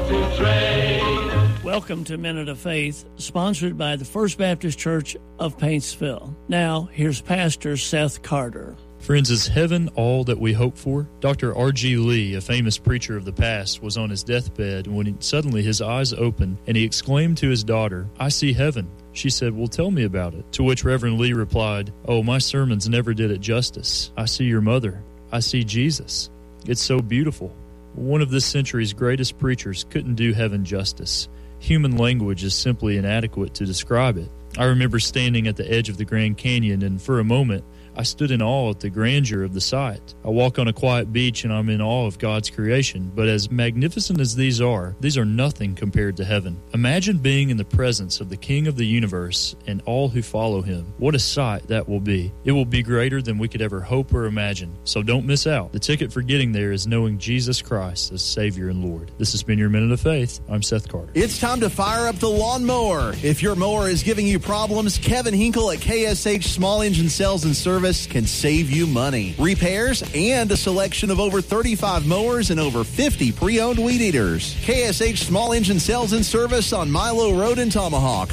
to trade. Welcome to Minute of Faith, sponsored by the First Baptist Church of Paintsville. Now, here's Pastor Seth Carter. Friends, is heaven all that we hope for? Dr. R.G. Lee, a famous preacher of the past, was on his deathbed when suddenly his eyes opened and he exclaimed to his daughter, "I see heaven." She said, "Well, tell me about it." To which Reverend Lee replied, "Oh, my sermons never did it justice. I see your mother. I see Jesus. It's so beautiful." One of this century's greatest preachers couldn't do heaven justice. Human language is simply inadequate to describe it. I remember standing at the edge of the Grand Canyon, and for a moment, I stood in awe at the grandeur of the sight. I walk on a quiet beach and I'm in awe of God's creation, but as magnificent as these are nothing compared to heaven. Imagine being in the presence of the King of the universe and all who follow him. What a sight that will be. It will be greater than we could ever hope or imagine. So don't miss out. The ticket for getting there is knowing Jesus Christ as Savior and Lord. This has been your Minute of Faith. I'm Seth Carter. It's time to fire up the lawnmower. If your mower is giving you problems, Kevin Hinkle at KSH Small Engine Sales and Service can save you money. Repairs and a selection of over 35 mowers and over 50 pre-owned weed eaters. KSH Small Engine Sales and Service on Milo Road in Tomahawk,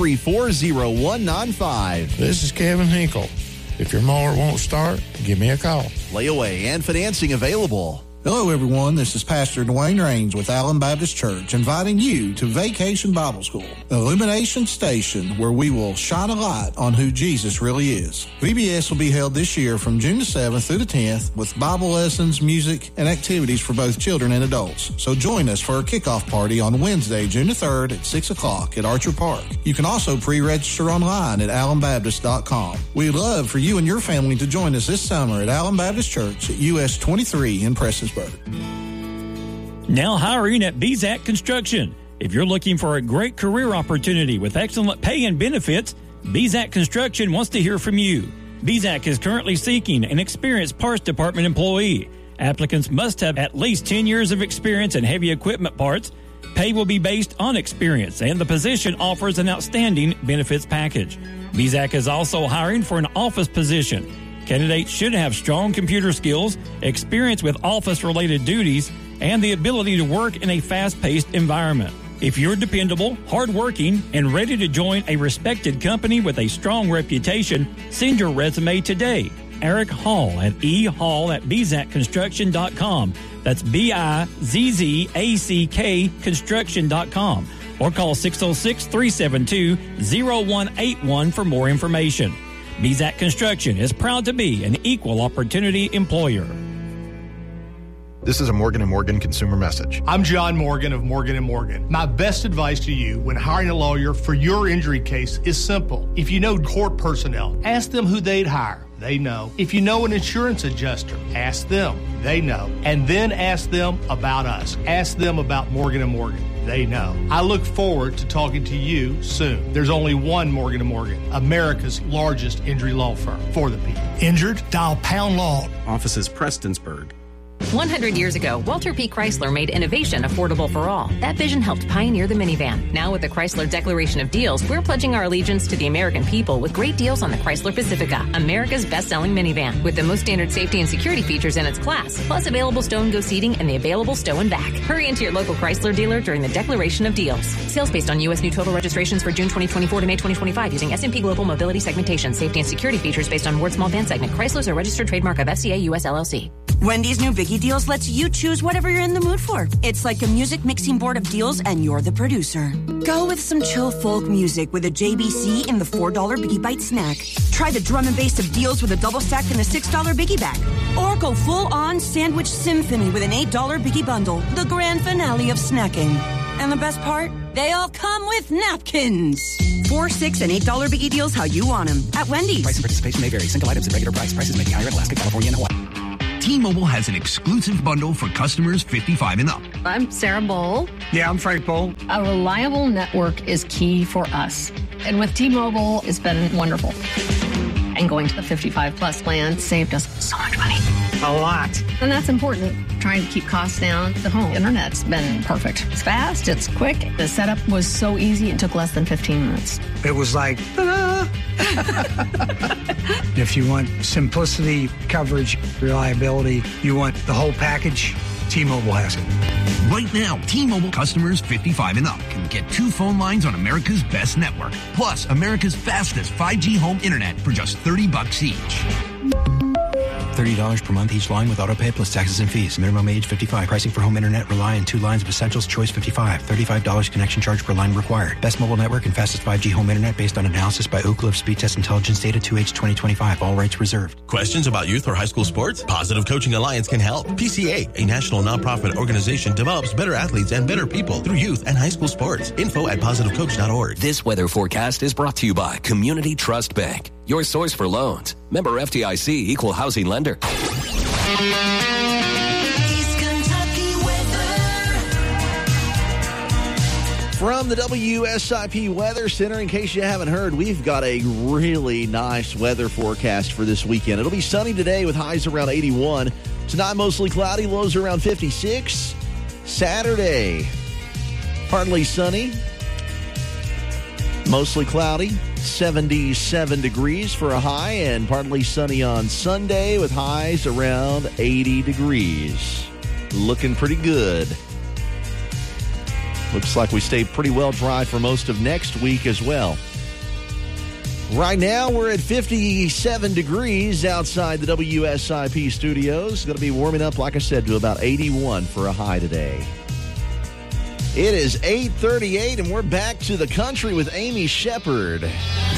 534-0195. This is Kevin Hinkle. If your mower won't start, give me a call. Layaway and financing available. Hello, everyone. This is Pastor Dwayne Raines with Allen Baptist Church, inviting you to Vacation Bible School, an illumination station where we will shine a light on who Jesus really is. VBS will be held this year from June the 7th through the 10th with Bible lessons, music, and activities for both children and adults. So join us for a kickoff party on Wednesday, June the 3rd at 6 o'clock at Archer Park. You can also pre-register online at allenbaptist.com. We'd love for you and your family to join us this summer at Allen Baptist Church at US 23 in Prestonsburg. Now hiring at BZAC Construction. If you're looking for a great career opportunity with excellent pay and benefits, BZAC Construction wants to hear from you. BZAC is currently seeking an experienced parts department employee. Applicants must have at least 10 years of experience in heavy equipment parts. Pay will be based on experience, and the position offers an outstanding benefits package. BZAC is also hiring for an office position. Candidates should have strong computer skills, experience with office-related duties, and the ability to work in a fast-paced environment. If you're dependable, hardworking, and ready to join a respected company with a strong reputation, send your resume today. Eric Hall at ehall@bzacconstruction.com. That's BIZZACK construction.com. Or call 606-372-0181 for more information. BZAC Construction is proud to be an equal opportunity employer. This is a Morgan & Morgan consumer message. I'm John Morgan of Morgan & Morgan. My best advice to you when hiring a lawyer for your injury case is simple. If you know court personnel, ask them who they'd hire. They know. If you know an insurance adjuster, ask them. They know. And then ask them about us. Ask them about Morgan & Morgan. They know. I look forward to talking to you soon. There's only one Morgan & Morgan, America's largest injury law firm for the people. Injured? Dial Pound Law. Offices Prestonsburg. 100 years ago, Walter P. Chrysler made innovation affordable for all. That vision helped pioneer the minivan. Now with the Chrysler Declaration of Deals, we're pledging our allegiance to the American people with great deals on the Chrysler Pacifica, America's best-selling minivan, with the most standard safety and security features in its class, plus available stow and go seating and the available stow and back. Hurry into your local Chrysler dealer during the Declaration of Deals. Sales based on U.S. new total registrations for June 2024 to May 2025 using S&P Global Mobility segmentation. Safety and security features based on Ward Small Van segment. Chrysler's a registered trademark of FCA US LLC. Wendy's new Biggie Deals lets you choose whatever you're in the mood for. It's like a music mixing board of deals, and you're the producer. Go with some chill folk music with a JBC in the $4 Biggie Bite snack. Try the drum and bass of deals with a double stack in the $6 Biggie bag. Or go full-on sandwich symphony with an $8 Biggie bundle, the grand finale of snacking. And the best part? They all come with napkins. $4, $6, and $8 Biggie Deals how you want them at Wendy's. Price and participation may vary. Single items at regular price. Prices may be higher in Alaska, California, and Hawaii. T-Mobile has an exclusive bundle for customers 55 and up. I'm Sarah Bowl. Yeah, I'm Frank Bowl. A reliable network is key for us. And with T-Mobile, it's been wonderful. And going to the 55-plus plan saved us so much money. A lot. And that's important. Trying to keep costs down. The home internet's been perfect. It's fast. It's quick. The setup was so easy. It took less than 15 minutes. It was like, ta-da! If you want simplicity, coverage, reliability, you want the whole package, T-Mobile has it. Right now, T-Mobile customers 55 and up can get 2 phone lines on America's best network, plus America's fastest 5G home internet for just $30 each. $30 per month each line with autopay plus taxes and fees. Minimum age 55. Pricing for home internet rely on 2 lines of Essentials Choice 55. $35 connection charge per line required. Best mobile network and fastest 5G home internet based on analysis by Ookla of Speed Test Intelligence data 2H 2025. All rights reserved. Questions about youth or high school sports? Positive Coaching Alliance can help. PCA, a national nonprofit organization, develops better athletes and better people through youth and high school sports. Info at positivecoach.org. This weather forecast is brought to you by Community Trust Bank, your source for loans. Member FDIC, equal housing lender. From the WSIP Weather Center, in case you haven't heard, we've got a really nice weather forecast for this weekend. It'll be sunny today with highs around 81. Tonight, mostly cloudy, lows around 56. Saturday, partly sunny, mostly cloudy, 77 degrees for a high, and partly sunny on Sunday with highs around 80 degrees. Looking pretty good. Looks like we stay pretty well dry for most of next week as well. Right now, we're at 57 degrees outside the WSIP studios. Going to be warming up, like I said, to about 81 for a high today. It is 8:38, and we're back to the country with Amy Shepard.